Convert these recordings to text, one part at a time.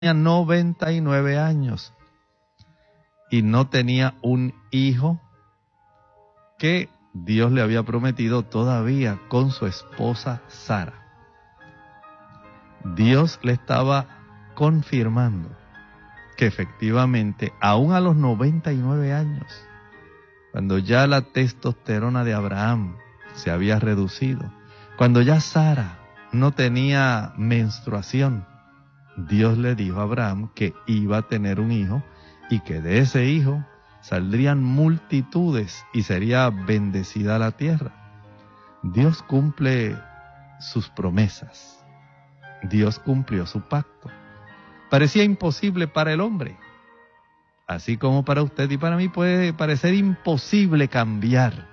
tenía 99 años y no tenía un hijo que Dios le había prometido todavía con su esposa Sara. Dios le estaba confirmando que efectivamente, aún a los 99 años, cuando ya la testosterona de Abraham se había reducido, cuando ya Sara no tenía menstruación, Dios le dijo a Abraham que iba a tener un hijo y que de ese hijo saldrían multitudes y sería bendecida la tierra. Dios cumple sus promesas. Dios cumplió su pacto. Parecía imposible para el hombre, así como para usted y para mí puede parecer imposible cambiar,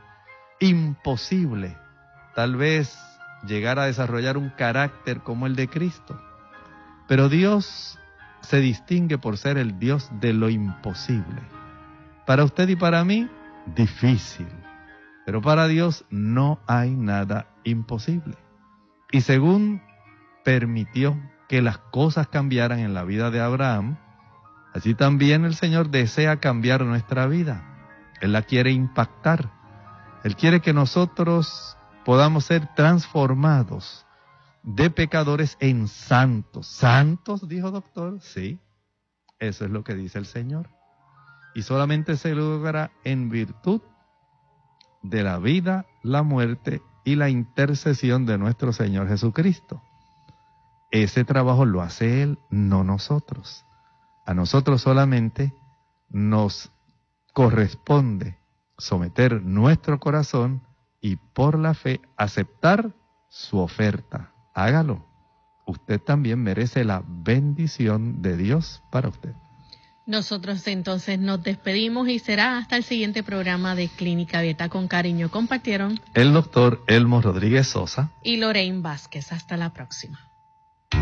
imposible tal vez llegar a desarrollar un carácter como el de Cristo. Pero Dios se distingue por ser el Dios de lo imposible. Para usted y para mí, difícil, pero para Dios no hay nada imposible. Y según permitió que las cosas cambiaran en la vida de Abraham, así también el Señor desea cambiar nuestra vida. Él la quiere impactar. Él quiere que nosotros podamos ser transformados de pecadores en santos. ¿Santos, dijo doctor? Sí, eso es lo que dice el Señor. Y solamente se logra en virtud de la vida, la muerte y la intercesión de nuestro Señor Jesucristo. Ese trabajo lo hace Él, no nosotros. A nosotros solamente nos corresponde someter nuestro corazón y por la fe aceptar su oferta. Hágalo. Usted también merece la bendición de Dios para usted. Nosotros entonces nos despedimos y será hasta el siguiente programa de Clínica Abierta. Con cariño compartieron el doctor Elmo Rodríguez Sosa y Lorraine Vázquez. Hasta la próxima.